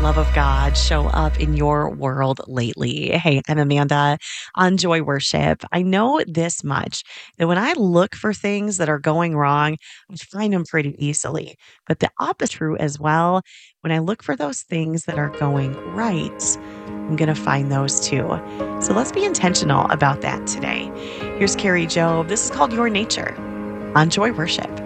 love of God show up in your world lately? Hey, I'm Amanda on Joy Worship. I know this much that when I look for things that are going wrong, I find them pretty easily. But the opposite is true as well. When I look for those things that are going right, I'm going to find those too. So let's be intentional about that today. Here's Carrie Job. This is called Your Nature on Joy Worship.